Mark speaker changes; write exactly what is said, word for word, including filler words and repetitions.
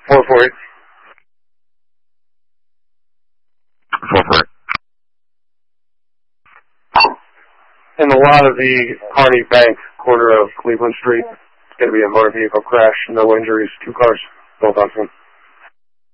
Speaker 1: four four eight.
Speaker 2: four four eight.
Speaker 1: In the lot of the Harney Bank, corner of Cleveland Street, it's going to be a motor vehicle crash. No injuries. Two cars, both on scene.